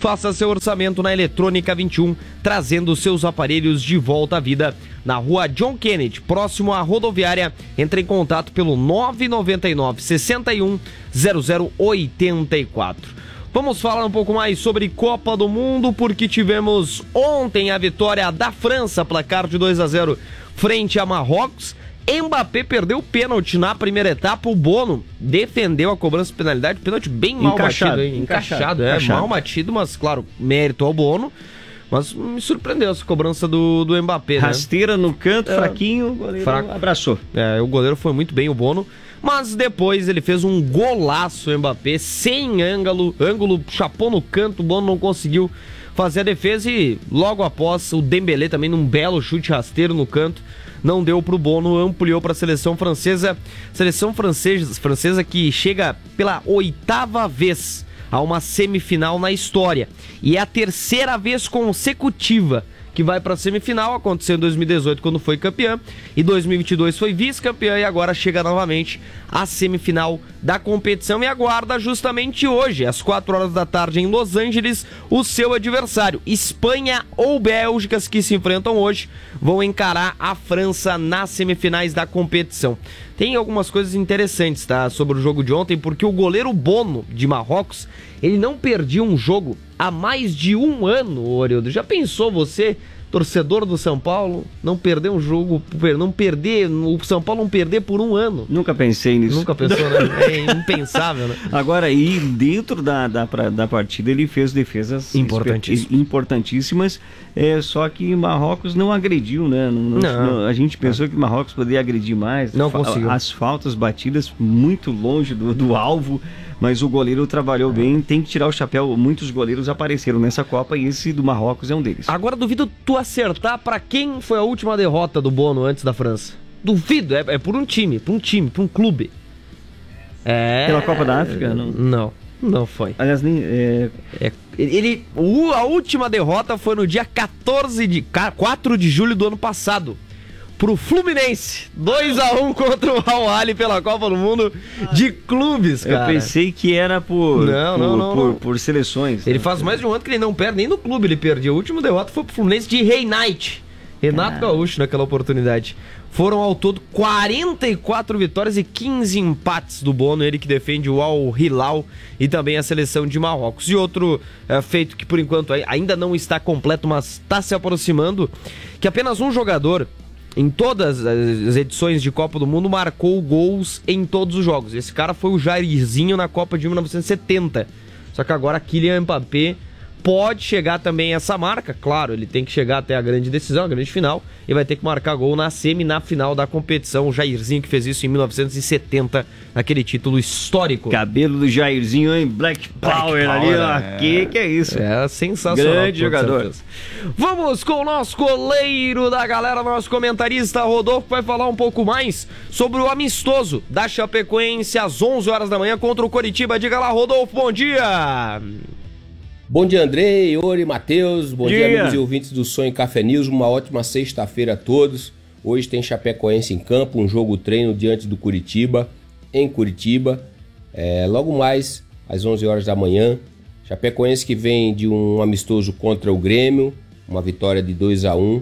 Faça seu orçamento na Eletrônica 21, trazendo seus aparelhos de volta à vida. Na rua John Kennedy, próximo à rodoviária. Entre em contato pelo 999 61 0084. Vamos falar um pouco mais sobre Copa do Mundo, porque tivemos ontem a vitória da França, placar de 2-0 frente a Marrocos. Mbappé perdeu o pênalti na primeira etapa, o Bono defendeu a cobrança de penalidade, pênalti bem mal batido, hein? Encaixado. Mal batido, mas claro, mérito ao Bono, mas me surpreendeu essa cobrança do Mbappé, né? Rasteira no canto, fraquinho, o goleiro abraçou. O goleiro foi muito bem, o Bono, mas depois ele fez um golaço, o Mbappé, sem ângulo, chapou no canto, o Bono não conseguiu fazer a defesa e logo após o Dembélé também num belo chute rasteiro no canto, não deu pro Bono, ampliou para a seleção francesa. Seleção francesa que chega pela 8ª vez a uma semifinal na história. E é a 3ª vez consecutiva que vai para a semifinal. Aconteceu em 2018 quando foi campeã, e 2022 foi vice-campeã, e agora chega novamente à semifinal da competição e aguarda justamente hoje, às 4 horas da tarde em Los Angeles, o seu adversário. Espanha ou Bélgica, que se enfrentam hoje, vão encarar a França nas semifinais da competição. Tem algumas coisas interessantes, tá, sobre o jogo de ontem, porque o goleiro Bono, de Marrocos, ele não perdia um jogo há mais de um ano, Orildo. Já pensou você, torcedor do São Paulo, não perder um jogo, o São Paulo não perder por um ano? Nunca pensei nisso. Nunca pensou, né? É impensável, né? Agora, e dentro da partida ele fez defesas importantíssimas, só que Marrocos não agrediu, né? A gente pensou que Marrocos poderia agredir mais. Não conseguiu. As faltas batidas muito longe do alvo, mas o goleiro trabalhou bem, tem que tirar o chapéu. Muitos goleiros apareceram nessa Copa e esse do Marrocos é um deles. Agora duvido tu acertar pra quem foi a última derrota do Bono antes da França. Duvido, é por um time, por um clube. Pela Copa da África? Não foi. Aliás, a última derrota foi no dia 4 de julho do ano passado, pro Fluminense, 2-1 contra o Al Ahly pela Copa do Mundo de clubes, cara. Eu pensei que era por seleções. Ele faz mais de um ano que ele não perde, nem no clube ele perdeu. A última derrota foi pro Fluminense de Renato Gaúcho naquela oportunidade. Foram ao todo 44 vitórias e 15 empates do Bono, ele que defende o Al Hilal e também a seleção de Marrocos. E outro feito que por enquanto ainda não está completo, mas está se aproximando, que apenas um jogador em todas as edições de Copa do Mundo marcou gols em todos os jogos. Esse cara foi o Jairzinho na Copa de 1970. Só que agora Kylian Mbappé pode chegar também a essa marca. Claro, ele tem que chegar até a grande decisão, a grande final, e vai ter que marcar gol na na final da competição. O Jairzinho que fez isso em 1970, naquele título histórico. Cabelo do Jairzinho em Black Power ali, ó. Que é isso? É sensacional. Grande jogador. Vamos com o nosso goleiro da galera, nosso comentarista Rodolfo, vai falar um pouco mais sobre o amistoso da Chapecoense às 11 horas da manhã contra o Coritiba. Diga lá, Rodolfo, bom dia! Bom dia, Andrei, Iori, Matheus, bom dia, amigos e ouvintes do Sonho Café News, uma ótima sexta-feira a todos. Hoje tem Chapecoense em campo, um jogo treino diante do Coritiba, em Curitiba, logo mais às 11 horas da manhã. Chapecoense que vem de um amistoso contra o Grêmio, uma vitória de 2-1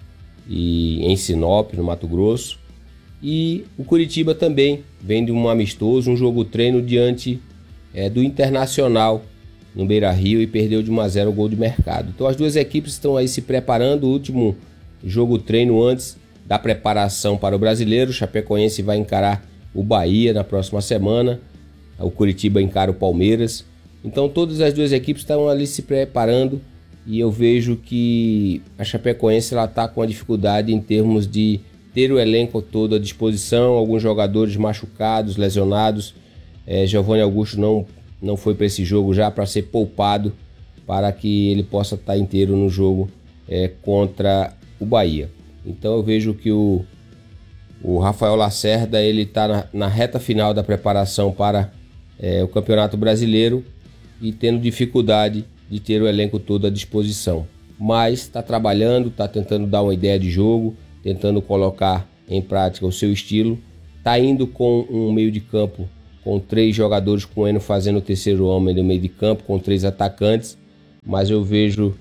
em Sinop, no Mato Grosso. E o Curitiba também vem de um amistoso, um jogo treino diante do Internacional, no Beira-Rio, e perdeu de 1-0 o gol de mercado. Então as duas equipes estão aí se preparando, o último jogo treino antes da preparação para o Brasileiro. O Chapecoense vai encarar o Bahia na próxima semana, o Curitiba encara o Palmeiras. Então todas as duas equipes estão ali se preparando, e eu vejo que a Chapecoense está com a dificuldade em termos de ter o elenco todo à disposição, alguns jogadores machucados, lesionados. Giovanni Augusto não foi para esse jogo já, para ser poupado, para que ele possa estar inteiro no jogo contra o Bahia. Então eu vejo que o Rafael Lacerda está na reta final da preparação para o Campeonato Brasileiro e tendo dificuldade de ter o elenco todo à disposição. Mas está trabalhando, está tentando dar uma ideia de jogo, tentando colocar em prática o seu estilo. Está indo com um meio de campo com 3 jogadores, com o Eno fazendo o terceiro homem do meio de campo, com 3 atacantes. mas eu vejo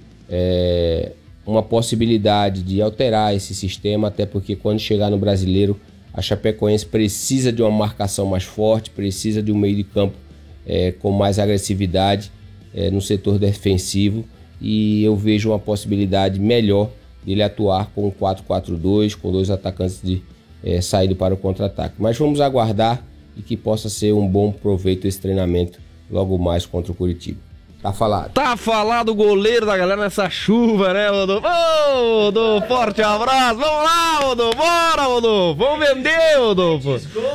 uma possibilidade de alterar esse sistema, até porque quando chegar no Brasileiro, a Chapecoense precisa de uma marcação mais forte, precisa de um meio de campo com mais agressividade no setor defensivo, e eu vejo uma possibilidade melhor dele atuar com um 4-4-2, com 2 atacantes de saída para o contra-ataque. Mas vamos aguardar e que possa ser um bom proveito esse treinamento logo mais contra o Curitiba. Tá falado. Tá falado o goleiro da galera nessa chuva, né, Rodolfo? Ô, Rodolfo, forte abraço. Vamos lá, Rodolfo. Bora, Rodolfo. Vamos vender, Rodolfo.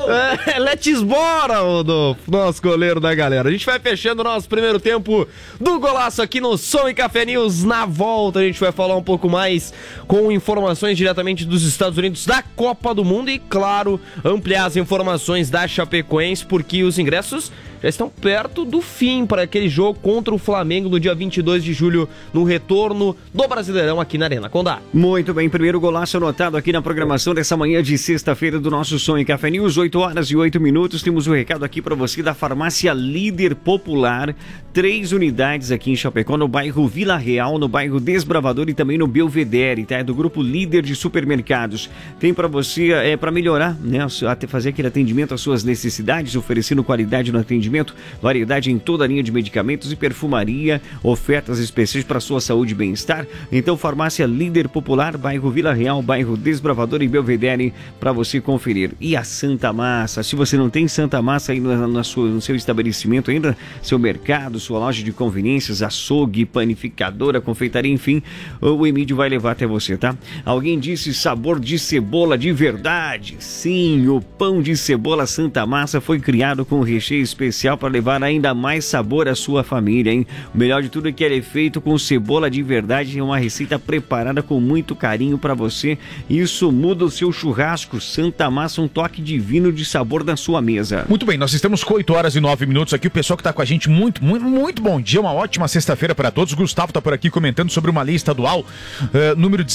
Let's bora, Rodolfo. Nosso goleiro da galera. A gente vai fechando o nosso primeiro tempo do golaço aqui no Som e Café News. Na volta a gente vai falar um pouco mais com informações diretamente dos Estados Unidos da Copa do Mundo e, claro, ampliar as informações da Chapecoense, porque os ingressos já estão perto do fim para aquele jogo contra o Flamengo no dia 22 de julho, no retorno do Brasileirão aqui na Arena Condá. Muito bem, primeiro golaço anotado aqui na programação dessa manhã de sexta-feira do nosso Som e Café News, 8h08. Temos um recado aqui para você da Farmácia Líder Popular, 3 unidades aqui em Chapecó, no bairro Vila Real, no bairro Desbravador e também no Belvedere, tá? É do grupo Líder de Supermercados. Tem para você, para melhorar, né? Fazer aquele atendimento às suas necessidades, oferecendo qualidade no atendimento, variedade em toda a linha de medicamentos e perfumaria, ofertas especiais para sua saúde e bem-estar. Então, Farmácia Líder Popular, bairro Vila Real, bairro Desbravador e Belvedere, para você conferir. E a Santa Massa, se você não tem Santa Massa aí no seu estabelecimento ainda, seu mercado, sua loja de conveniências, açougue, panificadora, confeitaria, enfim, o Emílio vai levar até você, tá? Alguém disse sabor de cebola de verdade. Sim, o pão de cebola Santa Massa foi criado com recheio especial para levar ainda mais sabor à sua família, hein? O melhor de tudo é que ele é feito com cebola de verdade, é uma receita preparada com muito carinho para você. Isso muda o seu churrasco. Santa Massa, um toque divino de sabor na sua mesa. Muito bem, nós estamos com 8h09 aqui. O pessoal que está com a gente, muito bom dia, uma ótima sexta-feira para todos. O Gustavo está por aqui comentando sobre uma lei estadual número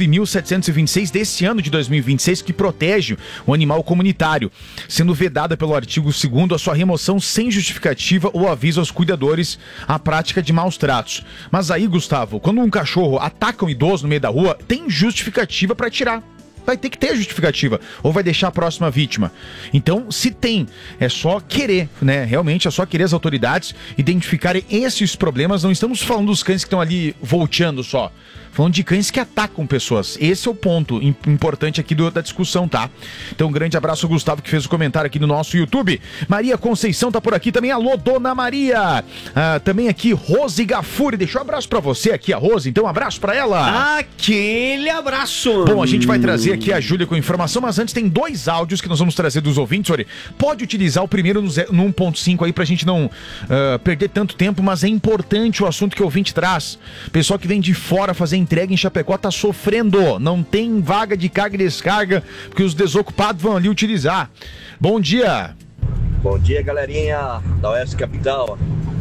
19.726 desse ano de 2026, que protege o animal comunitário, sendo vedada pelo artigo 2º a sua remoção sem justificativa ou aviso aos cuidadores a prática de maus tratos. Mas aí, Gustavo, quando um cachorro ataca um idoso no meio da rua, tem justificativa para tirar. Vai ter que ter justificativa, ou vai deixar a próxima vítima. Então, se tem, é só querer, né? Realmente é só querer as autoridades identificarem esses problemas. Não estamos falando dos cães que estão ali volteando só. Falando de cães que atacam pessoas. Esse é o ponto importante aqui da discussão, tá? Então, um grande abraço ao Gustavo, que fez o comentário aqui no nosso YouTube. Maria Conceição tá por aqui também. Alô, Dona Maria. Também aqui, Rose Gafuri. Deixou um abraço pra você aqui, a Rose. Então, um abraço pra ela. Aquele abraço. Bom, a gente vai trazer aqui a Júlia com informação, mas antes tem 2 áudios que nós vamos trazer dos ouvintes. Olha, pode utilizar o primeiro no 1.5 aí pra gente não perder tanto tempo, mas é importante o assunto que o ouvinte traz. Pessoal que vem de fora fazer entrega em Chapecó tá sofrendo, não tem vaga de carga e descarga, porque os desocupados vão ali utilizar. Bom dia. Bom dia, galerinha da Oeste Capital.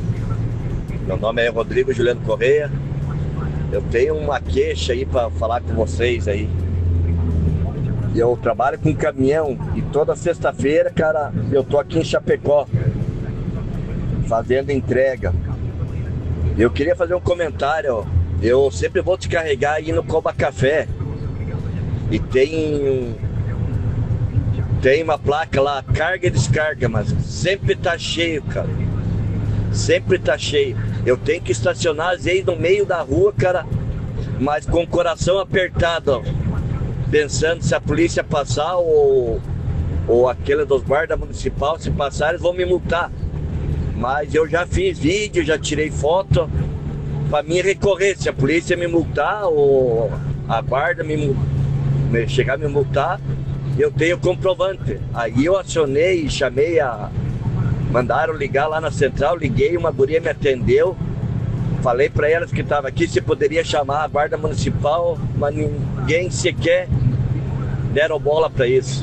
Meu nome é Rodrigo Juliano Correia. Eu tenho uma queixa aí para falar com vocês aí. Eu trabalho com caminhão e toda sexta-feira, cara, eu tô aqui em Chapecó fazendo entrega. Eu queria fazer um comentário, ó. Eu sempre vou te carregar aí no Coba Café e tem uma placa lá, carga e descarga, mas sempre tá cheio, cara. Sempre tá cheio. Eu tenho que estacionar às vezes no meio da rua, cara, mas com o coração apertado, ó, pensando se a polícia passar ou aquele dos guardas municipal, se passar, eles vão me multar. Mas eu já fiz vídeo, já tirei foto. Para mim recorrer, se a polícia me multar ou a guarda chegar a me multar, eu tenho comprovante. Aí eu acionei e chamei mandaram ligar lá na central, liguei, uma guria me atendeu, falei para elas que estava aqui se poderia chamar a guarda municipal, mas ninguém sequer deram bola para isso.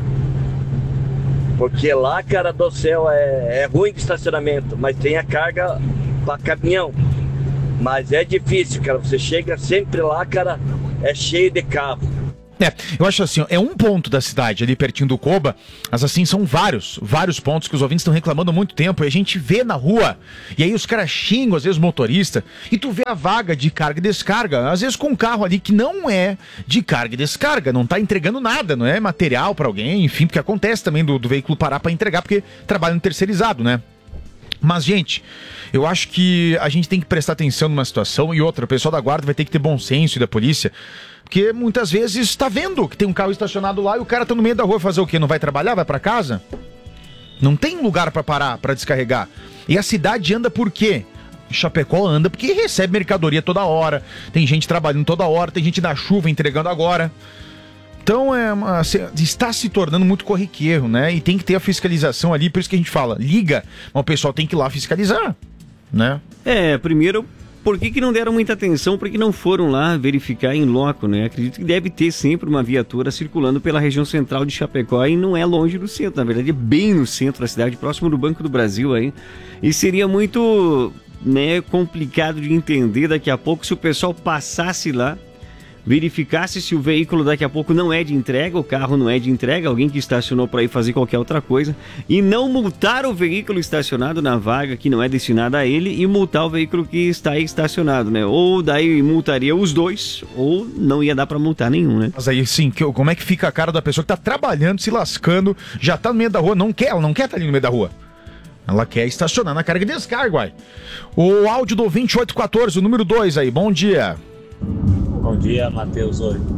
Porque lá, cara do céu, é ruim de estacionamento, mas tem a carga para caminhão. Mas é difícil, cara. Você chega sempre lá, cara, é cheio de carro. Eu acho assim, é um ponto da cidade, ali pertinho do Coba, mas assim, são vários pontos que os ouvintes estão reclamando há muito tempo, e a gente vê na rua, e aí os caras xingam, às vezes, o motorista, e tu vê a vaga de carga e descarga, às vezes com um carro ali que não é de carga e descarga, não tá entregando nada, não é material pra alguém, enfim, porque acontece também do veículo parar pra entregar, porque trabalha no terceirizado, né? Mas, gente, eu acho que a gente tem que prestar atenção numa situação, e outra, o pessoal da guarda vai ter que ter bom senso, e da polícia, porque muitas vezes tá vendo que tem um carro estacionado lá e o cara tá no meio da rua fazer o quê? Não vai trabalhar? Vai pra casa? Não tem lugar pra parar, pra descarregar. E a cidade anda por quê? Chapecó anda porque recebe mercadoria toda hora, tem gente trabalhando toda hora, tem gente na chuva entregando agora. Então está se tornando muito corriqueiro, né? E tem que ter a fiscalização ali, por isso que a gente fala, liga, mas o pessoal tem que ir lá fiscalizar, né? Primeiro, por que não deram muita atenção? Por que não foram lá verificar em loco, né? Acredito que deve ter sempre uma viatura circulando pela região central de Chapecó e não é longe do centro, na verdade é bem no centro da cidade, próximo do Banco do Brasil aí. E seria muito, né, complicado de entender daqui a pouco se o pessoal passasse lá, verificasse se o veículo daqui a pouco não é de entrega, o carro não é de entrega, alguém que estacionou para ir fazer qualquer outra coisa, e não multar o veículo estacionado na vaga que não é destinada a ele e multar o veículo que está aí estacionado, né? Ou daí multaria os dois, ou não ia dar para multar nenhum, né? Mas aí sim, como é que fica a cara da pessoa que tá trabalhando, se lascando, já tá no meio da rua, ela não quer estar ali no meio da rua. Ela quer estacionar na carga e descarga, uai. O áudio do 2814, o número 2 aí, bom dia. Bom dia, Matheus.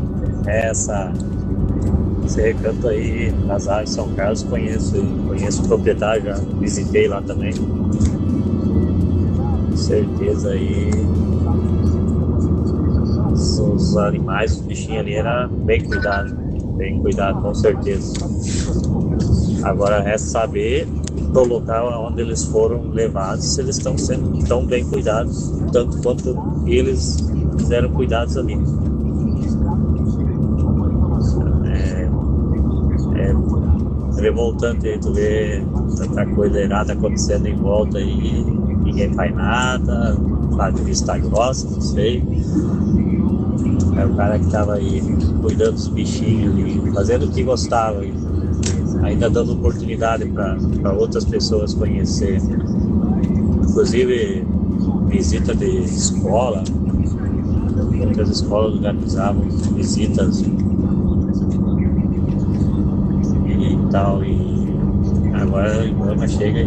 Esse recanto aí nas áreas de São Carlos conheço o proprietário, já visitei lá também. Com certeza aí os animais, os bichinhos ali eram bem cuidados, com certeza. Agora resta saber do local onde eles foram levados, se eles estão sendo tão bem cuidados, tanto quanto eles fizeram cuidados ali. É revoltante tu ver tanta coisa errada acontecendo em volta e ninguém faz nada, faz vista grossa, não sei. É o cara que tava aí cuidando dos bichinhos ali, fazendo o que gostava e ainda dando oportunidade para outras pessoas conhecer. Inclusive visita de escola, outras escolas organizavam visitas e tal, e agora a Ibama chega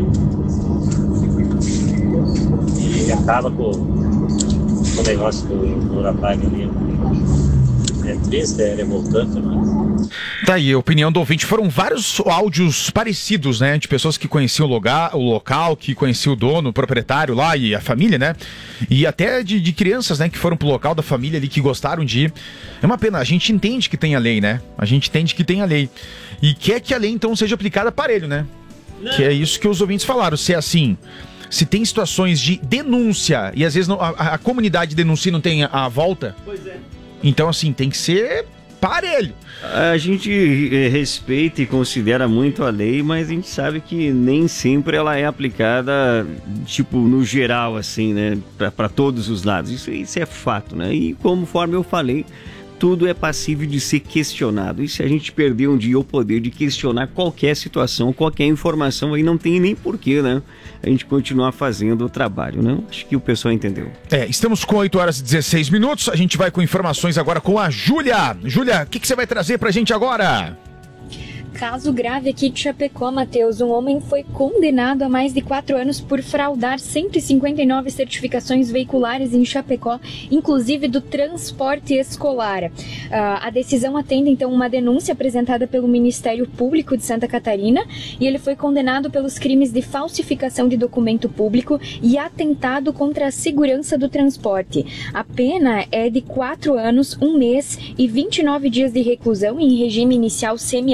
e acaba com o negócio do rapaz ali. É triste, é revoltante, mas... Tá aí, a opinião do ouvinte. Foram vários áudios parecidos, né? De pessoas que conheciam o local, que conheciam o dono, o proprietário lá e a família, né? E até de crianças, né? Que foram pro local da família ali, que gostaram de ir. É uma pena, a gente entende que tem a lei, né? A gente entende que tem a lei. E quer que a lei, então, seja aplicada aparelho, né? Não. Que é isso que os ouvintes falaram. Se é assim... Se tem situações de denúncia e às vezes não, a comunidade denuncia e não tem a volta... Pois é. Então, assim, tem que ser parelho. A gente respeita e considera muito a lei, mas a gente sabe que nem sempre ela é aplicada, tipo, no geral, assim, né? Para todos os lados. Isso é fato, né? E conforme eu falei, tudo é passível de ser questionado. E se a gente perder um dia o poder de questionar qualquer situação, qualquer informação, aí não tem nem porquê, né? A gente continuar fazendo o trabalho, né? Acho que o pessoal entendeu. Estamos com 8 horas e 16 minutos. A gente vai com informações agora com a Júlia. Júlia, o que você vai trazer pra gente agora? Caso grave aqui de Chapecó, Matheus. Um homem foi condenado a mais de 4 anos por fraudar 159 certificações veiculares em Chapecó, inclusive do transporte escolar. A decisão atende, então, uma denúncia apresentada pelo Ministério Público de Santa Catarina, e ele foi condenado pelos crimes de falsificação de documento público e atentado contra a segurança do transporte. A pena é de 4 anos, 1 mês e 29 dias de reclusão em regime inicial semiaberto,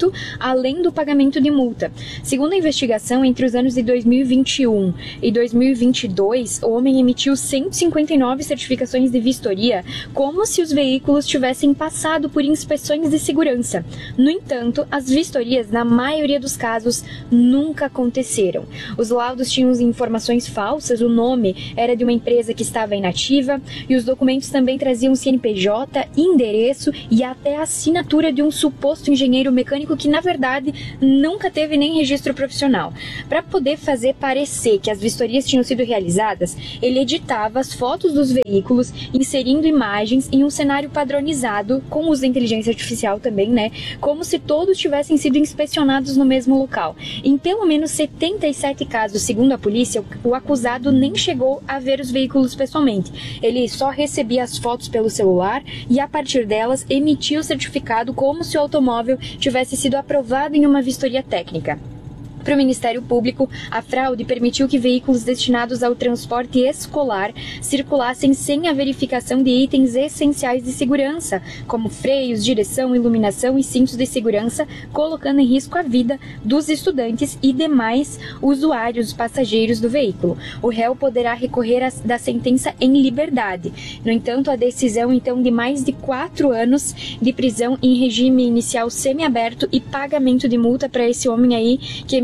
furto, além do pagamento de multa. Segundo a investigação, entre os anos de 2021 e 2022, o homem emitiu 159 certificações de vistoria, como se os veículos tivessem passado por inspeções de segurança. No entanto, as vistorias, na maioria dos casos, nunca aconteceram. Os laudos tinham informações falsas, o nome era de uma empresa que estava inativa e os documentos também traziam CNPJ, endereço e até a assinatura de um suposto engenheiro mecânico que, na verdade, nunca teve nem registro profissional. Para poder fazer parecer que as vistorias tinham sido realizadas, ele editava as fotos dos veículos, inserindo imagens em um cenário padronizado, com uso da inteligência artificial também, né? Como se todos tivessem sido inspecionados no mesmo local. Em pelo menos 77 casos, segundo a polícia, o acusado nem chegou a ver os veículos pessoalmente. Ele só recebia as fotos pelo celular e, a partir delas, emitia o certificado como se o automóvel tivesse sido aprovado em uma vistoria técnica. Para o Ministério Público, a fraude permitiu que veículos destinados ao transporte escolar circulassem sem a verificação de itens essenciais de segurança, como freios, direção, iluminação e cintos de segurança, colocando em risco a vida dos estudantes e demais usuários, passageiros do veículo. O réu poderá recorrer da sentença em liberdade. No entanto, a decisão de mais de 4 anos de prisão em regime inicial semiaberto e pagamento de multa para esse homem aí que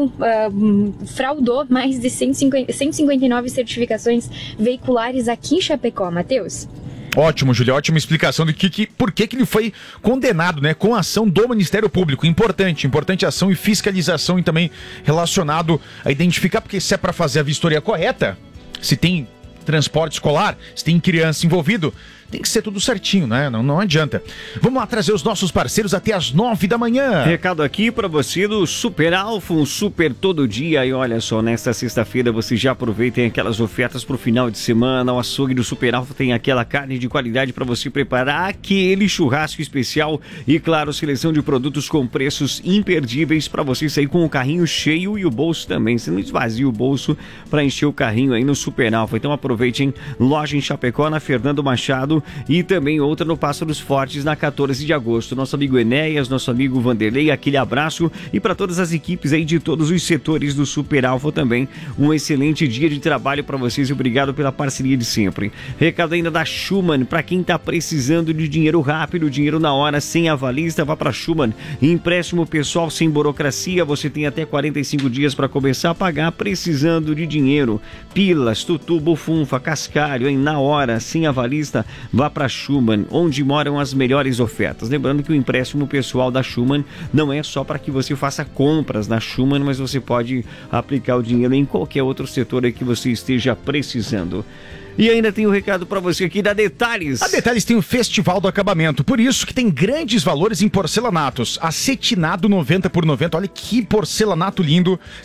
fraudou mais de 159 certificações veiculares aqui em Chapecó, Matheus. Ótimo, Júlia, ótima explicação de por que ele foi condenado, né, com a ação do Ministério Público. Importante ação e fiscalização e também relacionado a identificar, porque se é para fazer a vistoria correta, se tem transporte escolar, se tem criança envolvido, tem que ser tudo certinho, né? Não adianta. Vamos lá trazer os nossos parceiros até às 9 da manhã. Recado aqui pra você do Super Alfa, um super todo dia. E olha só, nesta sexta-feira você já aproveita aquelas ofertas pro final de semana. O açougue do Super Alfa tem aquela carne de qualidade pra você preparar aquele churrasco especial. E claro, seleção de produtos com preços imperdíveis pra você sair com o carrinho cheio e o bolso também. Você não esvazia o bolso pra encher o carrinho aí no Super Alfa. Então aproveitem, loja em Chapecó, na Fernando Machado, e também outra no Pássaros Fortes, na 14 de agosto. Nosso amigo Enéas, nosso amigo Vanderlei, aquele abraço. E para todas as equipes aí de todos os setores do Super Alfa também, um excelente dia de trabalho para vocês e obrigado pela parceria de sempre. Recado ainda da Schumann, para quem tá precisando de dinheiro rápido, dinheiro na hora, sem avalista, vá para Schumann. Empréstimo pessoal sem burocracia, você tem até 45 dias para começar a pagar, precisando de dinheiro. Pilas, tutu, bufunfa, cascalho, hein? Na hora, sem avalista, vá para Schumann, onde moram as melhores ofertas. Lembrando que o empréstimo pessoal da Schumann não é só para que você faça compras na Schumann, mas você pode aplicar o dinheiro em qualquer outro setor que você esteja precisando. E ainda tem um recado para você aqui da Detalhes. A Detalhes tem o Festival do Acabamento, por isso que tem grandes valores em porcelanatos. Acetinado 90 por 90, olha que porcelanato lindo, R$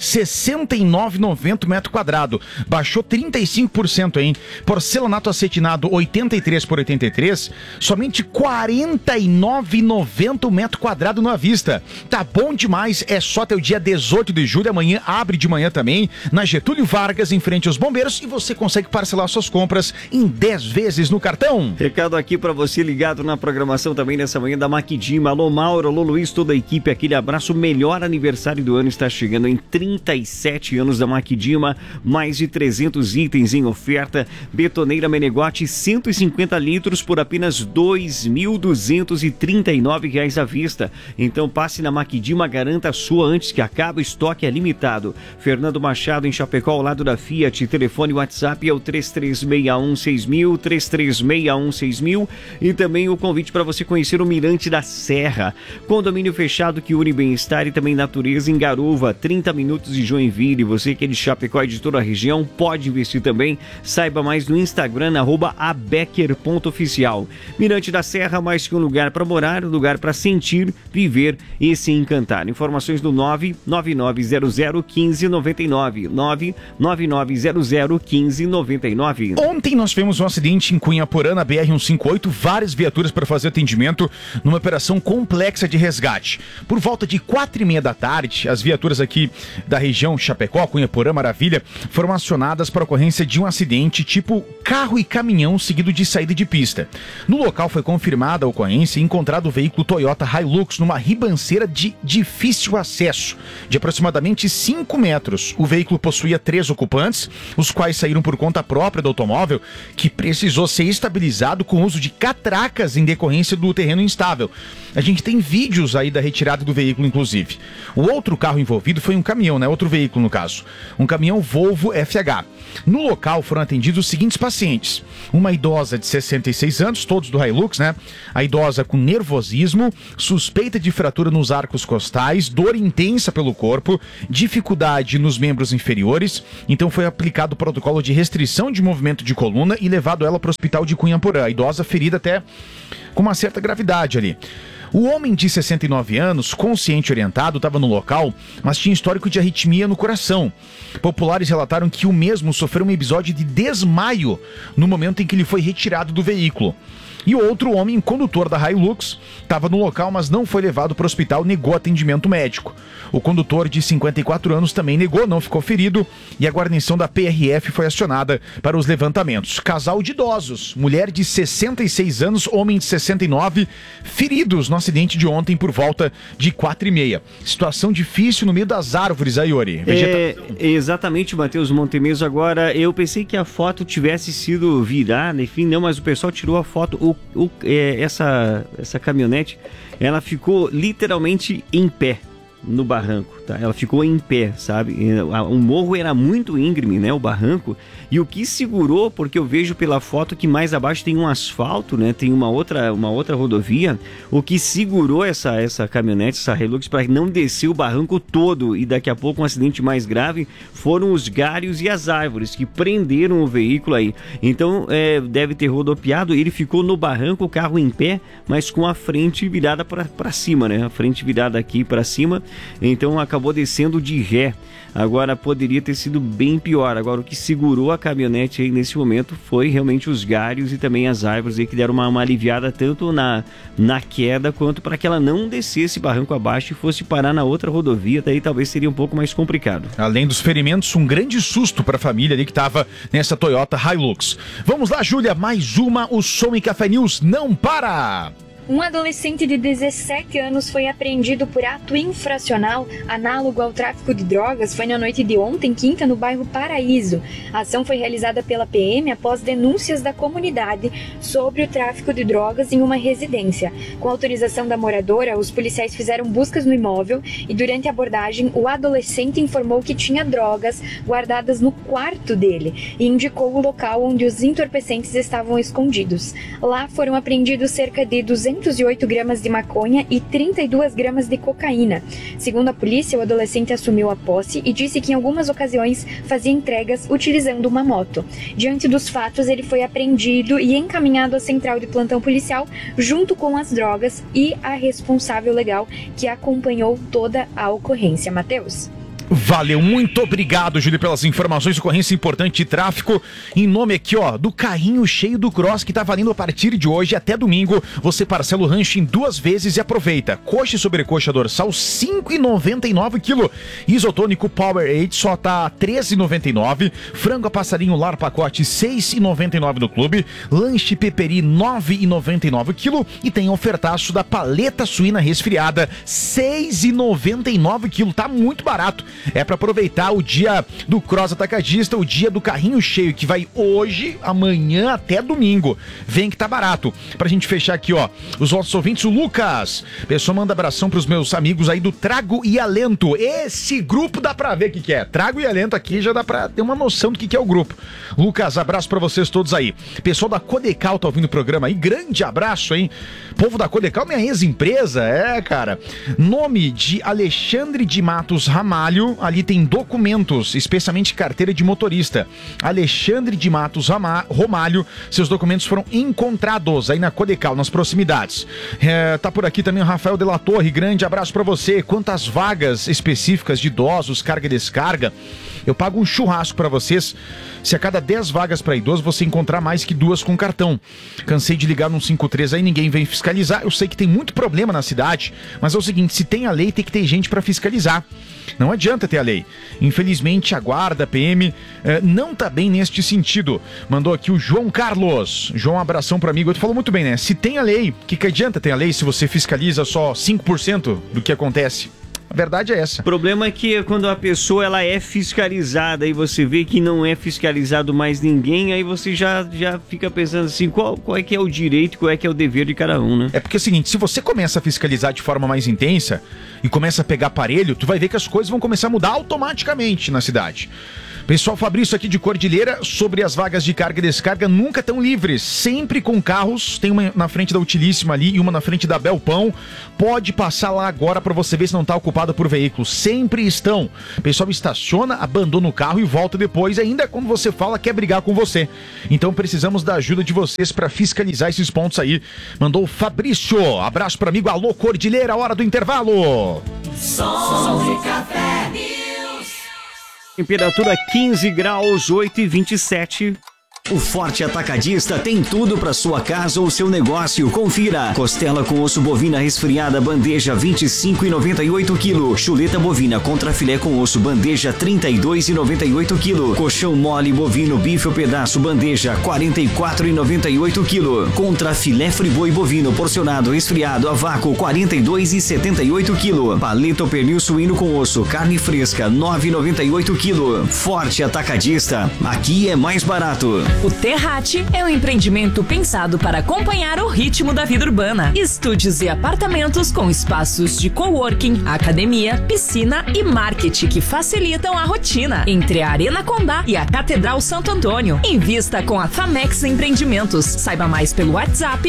69,90 metro quadrado. Baixou 35%, hein? Porcelanato acetinado 83 por 83, somente R$ 49,90 metro quadrado na vista. Tá bom demais, é só até o dia 18 de julho, amanhã abre de manhã também, na Getúlio Vargas, em frente aos bombeiros, e você consegue parcelar suas compras em 10 vezes no cartão. Recado aqui pra você ligado na programação também nessa manhã da Maquidima. Alô Mauro, alô Luiz, toda a equipe, aquele abraço. O melhor aniversário do ano está chegando em 37 anos da Maquidima, mais de 300 itens em oferta. Betoneira Menegote 150 litros por apenas R$ 2.239 à vista. Então passe na Maquidima, garanta a sua antes que acabe, o estoque é limitado. Fernando Machado em Chapecó, ao lado da Fiat. Telefone WhatsApp é o 33616000, 33616000, e também o convite para você conhecer o Mirante da Serra, condomínio fechado que une bem-estar e também natureza em Garuva, 30 minutos de Joinville. Você que é de Chapecó e de toda a região pode investir também. Saiba mais no Instagram, @abecker.oficial. Mirante da Serra, mais que um lugar para morar, um lugar para sentir, viver e se encantar. Informações do 999001599, 999001599. Ontem nós tivemos um acidente em Cunhaporã, na BR-158, várias viaturas para fazer atendimento numa operação complexa de resgate. Por volta de 4h30 da tarde, as viaturas aqui da região Chapecó, Cunhaporã, Maravilha, foram acionadas para a ocorrência de um acidente tipo carro e caminhão seguido de saída de pista. No local foi confirmada a ocorrência e encontrado o veículo Toyota Hilux numa ribanceira de difícil acesso, de aproximadamente 5 metros. O veículo possuía 3 ocupantes, os quais saíram por conta própria do automóvel, que precisou ser estabilizado com o uso de catracas em decorrência do terreno instável. A gente tem vídeos aí da retirada do veículo, inclusive. O outro carro envolvido foi um caminhão, né? Outro veículo, no caso. Um caminhão Volvo FH. No local foram atendidos os seguintes pacientes. Uma idosa de 66 anos, todos do Hilux, né? A idosa com nervosismo, suspeita de fratura nos arcos costais, dor intensa pelo corpo, dificuldade nos membros inferiores. Então foi aplicado o protocolo de restrição de movimento de coluna e levado ela para o hospital de Cunhaporã. A idosa ferida até com uma certa gravidade ali. O homem de 69 anos, consciente e orientado, estava no local, mas tinha histórico de arritmia no coração. Populares relataram que o mesmo sofreu um episódio de desmaio no momento em que ele foi retirado do veículo. E o outro homem, condutor da Hilux, estava no local, mas não foi levado para o hospital, negou atendimento médico. O condutor de 54 anos também negou, não ficou ferido, e a guarnição da PRF foi acionada para os levantamentos. Casal de idosos, mulher de 66 anos, homem de 69, feridos no acidente de ontem por volta de 4h30. Situação difícil no meio das árvores, aí, Yuri. Exatamente, Matheus Montemeso. Agora, eu pensei que a foto tivesse sido virada, enfim, não, mas o pessoal tirou a foto. Essa caminhonete, ela ficou literalmente em pé no barranco, tá? Ela ficou em pé, sabe? O morro era muito íngreme, né? O barranco. E o que segurou, porque eu vejo pela foto que mais abaixo tem um asfalto, né? Tem uma outra rodovia. O que segurou essa caminhonete, essa Hilux, para não descer o barranco todo e daqui a pouco um acidente mais grave, foram os galhos e as árvores que prenderam o veículo aí. Então, deve ter rodopiado. Ele ficou no barranco, o carro em pé, mas com a frente virada para cima, né? A frente virada aqui para cima. Então, acabou descendo de ré. Agora, poderia ter sido bem pior. Agora, o que segurou a caminhonete aí nesse momento foi realmente os galhos e também as árvores aí que deram uma aliviada tanto na queda quanto para que ela não descesse barranco abaixo e fosse parar na outra rodovia. Daí talvez seria um pouco mais complicado. Além dos ferimentos, um grande susto para a família ali que estava nessa Toyota Hilux. Vamos lá, Júlia, mais uma. O Som em Café News não para! Um adolescente de 17 anos foi apreendido por ato infracional análogo ao tráfico de drogas. Foi na noite de ontem, quinta, no bairro Paraíso. A ação foi realizada pela PM após denúncias da comunidade sobre o tráfico de drogas em uma residência. Com autorização da moradora, os policiais fizeram buscas no imóvel e durante a abordagem, o adolescente informou que tinha drogas guardadas no quarto dele e indicou o local onde os entorpecentes estavam escondidos. Lá foram apreendidos cerca de 208 gramas de maconha e 32 gramas de cocaína. Segundo a polícia, o adolescente assumiu a posse e disse que em algumas ocasiões fazia entregas utilizando uma moto. Diante dos fatos, ele foi apreendido e encaminhado à central de plantão policial junto com as drogas e a responsável legal que acompanhou toda a ocorrência. Matheus? Valeu, muito obrigado, Júlio, pelas informações. Ocorrência importante de tráfico. Em nome aqui, ó, do carrinho cheio do Cross, que tá valendo a partir de hoje até domingo. Você parcela o rancho em 2 vezes e aproveita. Coxa e sobrecoxa dorsal, R$ 5,99 kg. Isotônico Powerade só tá R$ 13,99. Frango a passarinho lar pacote, R$ 6,99 no clube. Lanche peperi, R$ 9,99 kg. E tem ofertaço da paleta suína resfriada, R$ 6,99 kg. Tá muito barato. É para aproveitar o dia do Cross Atacadista, o dia do carrinho cheio, que vai hoje, amanhã até domingo. Vem que tá barato. Pra gente fechar aqui, ó, os nossos ouvintes, o Lucas. Pessoal, manda abração pros meus amigos aí do Trago e Alento. Esse grupo dá pra ver o que é. Trago e Alento aqui já dá pra ter uma noção do que é o grupo. Lucas, abraço pra vocês todos aí. Pessoal da Codecal tá ouvindo o programa aí. Grande abraço, hein? Povo da Codecal, minha ex-empresa. cara. Nome de Alexandre de Matos Ramalho. Ali tem documentos, especialmente carteira de motorista. Alexandre de Matos Romalho, seus documentos foram encontrados aí na Codecal, nas proximidades. Tá por aqui também o Rafael de la Torre, grande abraço pra você. Quantas vagas específicas de idosos, carga e descarga? Eu pago um churrasco pra vocês se a cada 10 vagas pra idoso você encontrar mais que 2 com cartão. Cansei de ligar no 53 aí, ninguém vem fiscalizar. Eu sei que tem muito problema na cidade, mas é o seguinte, se tem a lei, tem que ter gente pra fiscalizar. Não adianta ter a lei. Infelizmente, a guarda, a PM, não tá bem neste sentido. Mandou aqui o João Carlos. João, um abração pro amigo. Tu falou muito bem, né? Se tem a lei, que adianta ter a lei se você fiscaliza só 5% do que acontece? A verdade é essa. O problema é que quando a pessoa ela é fiscalizada e você vê que não é fiscalizado mais ninguém, aí você já fica pensando assim, qual é que é o direito, qual é que é o dever de cada um, né? É porque é o seguinte, se você começa a fiscalizar de forma mais intensa e começa a pegar aparelho, tu vai ver que as coisas vão começar a mudar automaticamente na cidade. Pessoal, Fabrício aqui de Cordilheira, sobre as vagas de carga e descarga nunca estão livres, sempre com carros, tem uma na frente da Utilíssima ali e uma na frente da Belpão, pode passar lá agora para você ver se não está ocupada por veículos, sempre estão. Pessoal estaciona, abandona o carro e volta depois, ainda quando você fala quer brigar com você. Então precisamos da ajuda de vocês para fiscalizar esses pontos aí. Mandou o Fabrício, abraço para amigo, alô Cordilheira, hora do intervalo. Som de Café News. Temperatura 15 graus, 8h27. O Forte Atacadista tem tudo para sua casa ou seu negócio. Confira: costela com osso bovina resfriada, bandeja 25,98 kg. Chuleta bovina contra filé com osso, bandeja 32,98 kg. Colchão mole bovino bife ou pedaço, bandeja 44,98 kg. Contra filé friboi bovino porcionado resfriado a vácuo 42,78 kg. Paleta ou pernil suíno com osso, carne fresca 9,98 kg. Forte Atacadista, aqui é mais barato. O Terrate é um empreendimento pensado para acompanhar o ritmo da vida urbana. Estúdios e apartamentos com espaços de coworking, academia, piscina e marketing que facilitam a rotina. Entre a Arena Condá e a Catedral Santo Antônio. Invista com a Famex Empreendimentos. Saiba mais pelo WhatsApp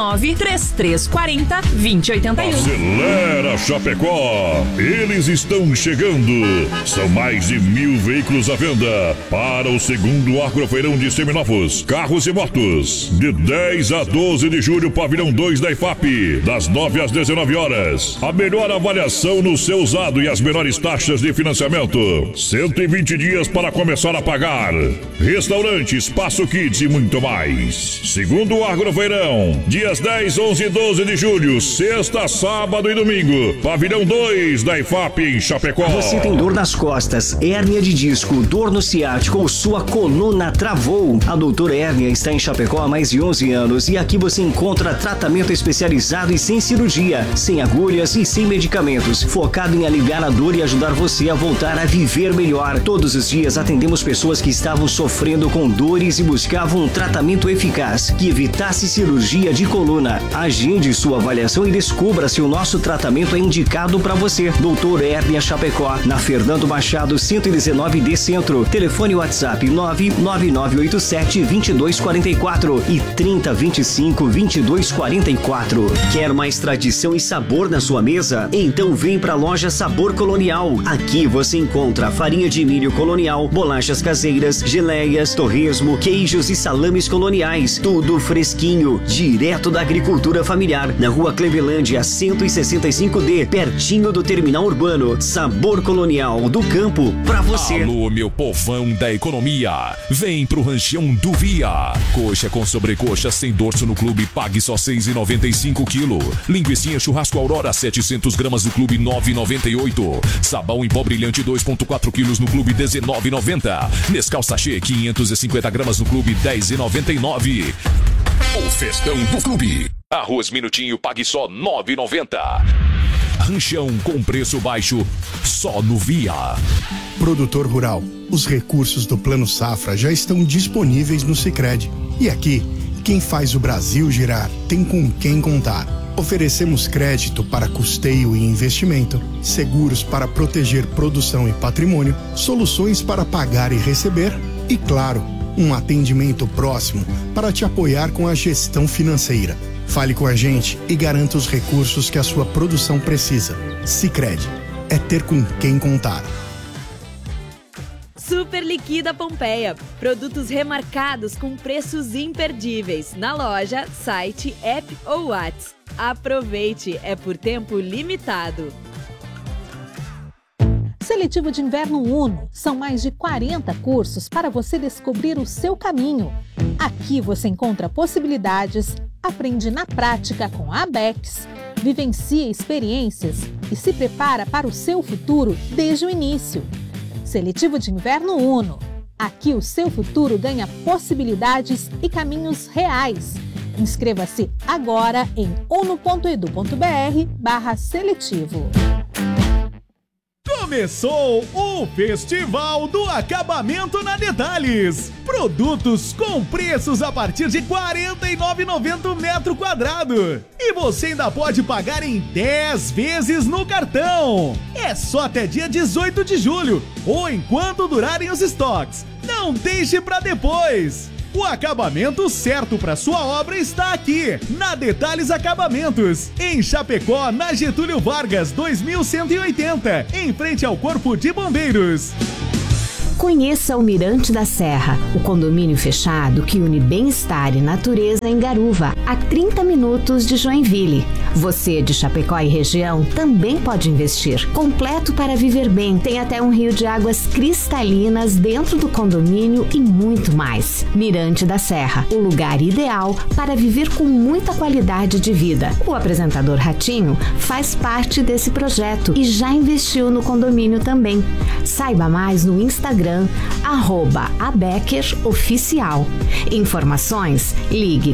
49-3340-2081. Acelera Chapecó! Eles estão chegando! São mais de 1.000 veículos à venda para o segundo Agrofeirão de Seminovos, carros e motos, de 10 a 12 de julho, pavilhão 2 da IFAP, das 9 às 19 horas. A melhor avaliação no seu usado e as menores taxas de financiamento. 120 dias para começar a pagar. Restaurante, Espaço Kids e muito mais. Segundo Agrofeirão, dias 10, 11 e 12 de julho, sexta, sábado e domingo, pavilhão 2 da IFAP em Chapecó. Você tem dor nas costas, hérnia de disco, dor no ciático ou sua coluna travou? A Doutora Hérnia está em Chapecó há mais de 11 anos e aqui você encontra tratamento especializado e sem cirurgia, sem agulhas e sem medicamentos, focado em aliviar a dor e ajudar você a voltar a viver melhor. Todos os dias atendemos pessoas que estavam sofrendo com dores e buscavam um tratamento eficaz que evitasse cirurgia de coluna. Agende sua avaliação e descubra se o nosso tratamento é indicado para você. Doutora Hérnia Chapecó, na Fernando Machado 119D Centro. Telefone WhatsApp 99987-2244 e 3025-2244. Quer mais tradição e sabor na sua mesa? Então vem pra loja Sabor Colonial. Aqui você encontra farinha de milho colonial, bolachas caseiras, geleias, torresmo, queijos e salames coloniais. Tudo fresquinho, direto da agricultura familiar. Na rua Clevelândia 165D, pertinho do terminal urbano. Sabor Colonial, do campo pra você. Alô, meu povão da economia. Vem pro Ranchão do Via. Coxa com sobrecoxa sem dorso no clube, pague só R$6,95 kg. Linguicinha churrasco Aurora 700 gramas no clube, R$9,98. Sabão em pó brilhante 2,4 kg no clube, R$19,90. Nescau sachê 550 gramas no clube, R$10,99. O festão do clube. Arroz Minutinho, pague só R$9,90. Ranchão com preço baixo, só no Via. Produtor rural, os recursos do Plano Safra já estão disponíveis no Sicredi. E aqui, quem faz o Brasil girar tem com quem contar. Oferecemos crédito para custeio e investimento, seguros para proteger produção e patrimônio, soluções para pagar e receber e, claro, um atendimento próximo para te apoiar com a gestão financeira. Fale com a gente e garanta os recursos que a sua produção precisa. Sicredi, é ter com quem contar. Super Liquida Pompeia. Produtos remarcados com preços imperdíveis. Na loja, site, app ou WhatsApp. Aproveite, é por tempo limitado. Seletivo de Inverno Uno. São mais de 40 cursos para você descobrir o seu caminho. Aqui você encontra possibilidades, aprende na prática com a ABEX, vivencia experiências e se prepara para o seu futuro desde o início. Seletivo de Inverno Uno. Aqui o seu futuro ganha possibilidades e caminhos reais. Inscreva-se agora em uno.edu.br/seletivo. Começou o Festival do Acabamento na Detalhes. Produtos com preços a partir de R$ 49,90 o metro quadrado. E você ainda pode pagar em 10 vezes no cartão. É só até dia 18 de julho ou enquanto durarem os estoques. Não deixe para depois. O acabamento certo para sua obra está aqui, na Detalhes Acabamentos, em Chapecó, na Getúlio Vargas, 2180, em frente ao Corpo de Bombeiros. Conheça o Mirante da Serra, o condomínio fechado que une bem-estar e natureza em Garuva, a 30 minutos de Joinville. Você de Chapecó e região também pode investir. Completo para viver bem, tem até um rio de águas cristalinas dentro do condomínio e muito mais. Mirante da Serra, o lugar ideal para viver com muita qualidade de vida. O apresentador Ratinho faz parte desse projeto e já investiu no condomínio também. Saiba mais no Instagram @abecker-oficial. Informações, ligue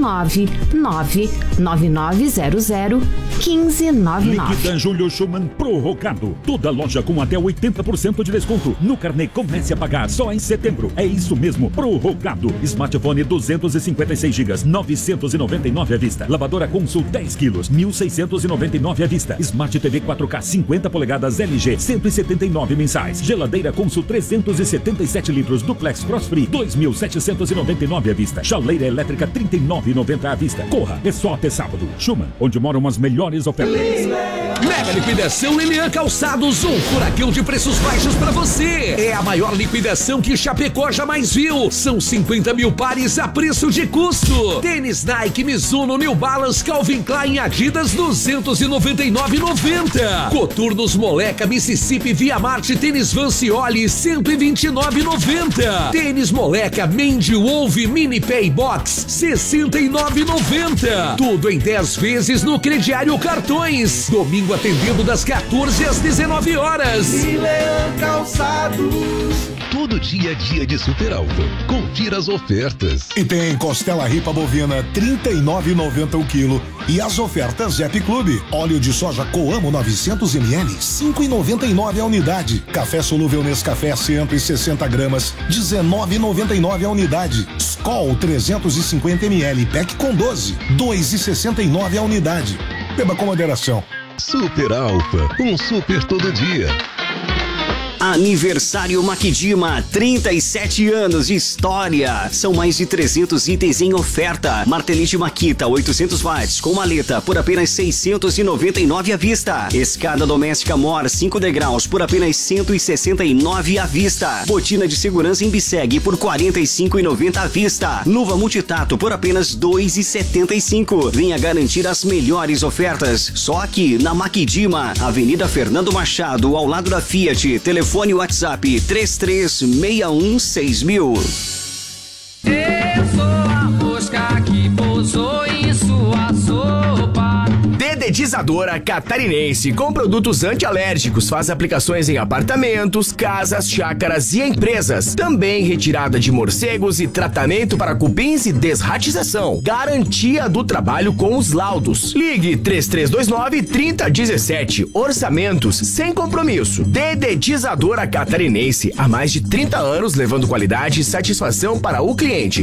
499-9900-1599. Liquida Júlio Schumann prorrogado. Toda loja com até 80% de desconto. No carnê comece a pagar só em setembro. É isso mesmo, prorrogado. Smartphone 256 GB, 999 à vista. Lavadora Consul 10 kg, 1.699 à vista. Smart TV 4K 50 polegadas LG, 179 mensais. Geladeira Consul 377 litros Duplex Cross Free, 2.799 à vista. Chaleira elétrica 39,90 à vista. Corra, é só até sábado. Schumann, onde moram as melhores ofertas. Mega liquidação Lilian Calçados, um furacão de preços baixos pra você. É a maior liquidação que Chapecó jamais viu. São 50 mil pares a preço de custo. Tênis Nike, Mizuno, New Balance, Calvin Klein, Adidas, 299,90. Coturnos Moleca, Mississippi, Via Marte, Tênis Van Cioli, 129,90. Tênis Moleca, Mandy Wolf, Mini Pay Box, 69,90. Tudo em 10 vezes no crediário Cartões. Domingo atendendo das 14 às 19 horas. Milan Calçados. Todo dia é dia de Super Alto. Confira as ofertas. E tem costela ripa bovina R$ 39,90 o quilo. E as ofertas Zep Clube. Óleo de soja Coamo 900 ml, R$ 5,99 a unidade. Café solúvel Nescafé 160 gramas, R$ 19,99 a unidade. Skol 350 ml, pack com 12, R$ 2,69 a unidade. Beba com moderação. Super Alfa, um super todo dia. Aniversário Maquidima, 37 anos de história. São mais de 300 itens em oferta. Martelite Makita 800 watts com maleta por apenas 699 à vista. Escada doméstica Mor 5 degraus por apenas 169 à vista. Botina de segurança em Bisseg por 45,90 à vista. Luva multitato por apenas 2,75. Venha garantir as melhores ofertas só aqui na Maquidima, Avenida Fernando Machado, ao lado da Fiat. Telefone WhatsApp 33616000. Eu sou a mosca que pousou em sua sopa. Dedetizadora Catarinense, com produtos antialérgicos, faz aplicações em apartamentos, casas, chácaras e empresas. Também retirada de morcegos e tratamento para cupins e desratização. Garantia do trabalho com os laudos. Ligue 3329-3017. Orçamentos sem compromisso. Dedetizadora Catarinense, há mais de 30 anos levando qualidade e satisfação para o cliente.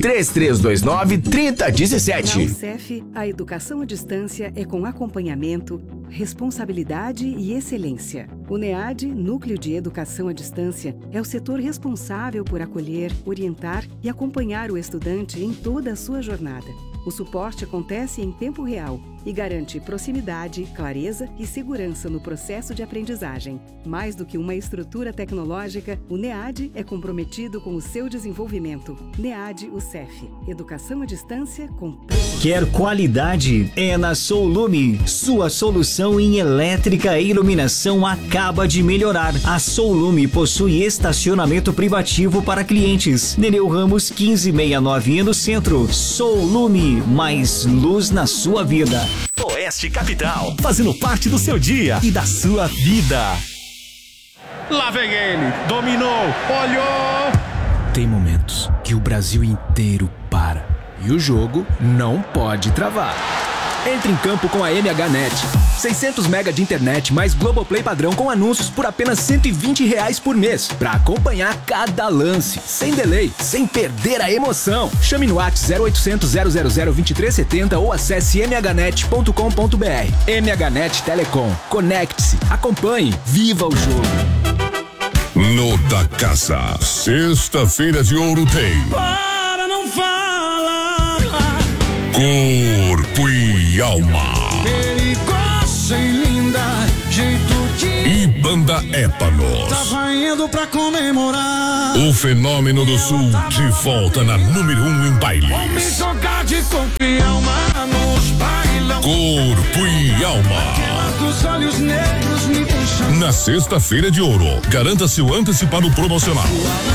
3329-3017. Na UCEF, a educação à distância é com acompanhamento, responsabilidade e excelência. O NEAD, Núcleo de Educação à Distância, é o setor responsável por acolher, orientar e acompanhar o estudante em toda a sua jornada. O suporte acontece em tempo real e garante proximidade, clareza e segurança no processo de aprendizagem. Mais do que uma estrutura tecnológica, o NEAD é comprometido com o seu desenvolvimento. NEAD UCEF. Educação à distância com... Quer qualidade? É na Soulume, sua solução inovação em elétrica e iluminação acaba de melhorar. A Soulume possui estacionamento privativo para clientes. Nereu Ramos 1569 no centro. Soulume, mais luz na sua vida. Oeste Capital, fazendo parte do seu dia e da sua vida. Lá vem ele, dominou, olhou. Tem momentos que o Brasil inteiro para e o jogo não pode travar. Entre em campo com a MHNet. 600 mega de internet mais Globoplay padrão com anúncios por apenas R$120 por mês. Pra acompanhar cada lance, sem delay, sem perder a emoção. Chame no WhatsApp 0800 000 2370 ou acesse mhnet.com.br. MHNet Telecom. Conecte-se, acompanhe, viva o jogo. No da Casa, sexta-feira de ouro tem Para não falar. Corpo e Alma. Perigosa e linda, jeito de. E Banda Épanos. Tava indo pra comemorar. O fenômeno do Sul de volta na número 1 em baile. Me jogar de corpo e alma nos bailão. Corpo e Alma. Dos olhos negros me deixam. Na sexta-feira de ouro, garanta seu antecipado promocional.